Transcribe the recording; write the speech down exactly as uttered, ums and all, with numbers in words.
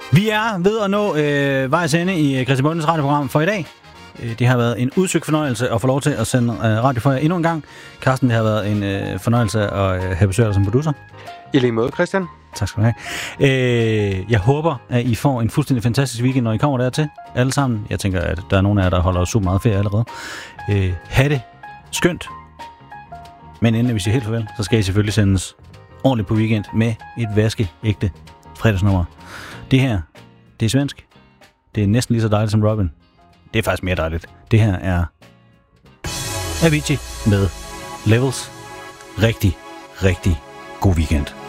Vi er ved at nå øh, vejs ende i Christian Bondes radioprogram for i dag. Det har været en udsøgt fornøjelse at få lov til at sende øh, radio for jer endnu en gang. Carsten, det har været en øh, fornøjelse at øh, have besøg af dig som producer. I lige måde, Christian. Tak skal du have. Øh, jeg håber, at I får en fuldstændig fantastisk weekend, når I kommer dertil. Alle sammen. Jeg tænker, at der er nogle af jer, der holder super meget ferie allerede. Øh, ha' det skønt. Men inden vi siger helt farvel, så skal I selvfølgelig sendes ordentligt på weekend med et vaskeægte fredagsnummer. Det her, det er svensk. Det er næsten lige så dejligt som Robin. Det er faktisk mere dejligt. Det her er Avicii med Levels. Rigtig, rigtig god weekend.